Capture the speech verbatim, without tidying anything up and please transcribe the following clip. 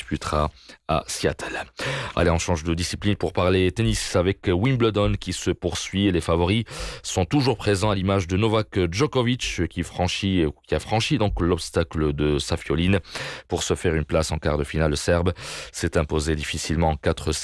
disputera à Seattle. Allez, on change de discipline pour parler tennis avec Wimbledon qui se poursuit et les favoris sont toujours présents à l'image de Novak Djokovic qui franchit, qui a franchi donc l'obstacle de Safioline pour se faire une place en quart de finale. Le Serbe s'est imposé difficilement en quatre sept.